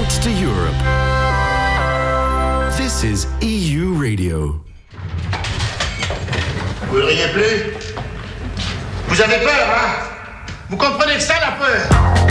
connect to Europe. This is EU Radio. Vous ne riez plus? Vous avez peur, hein? Vous comprenez que ça, la peur?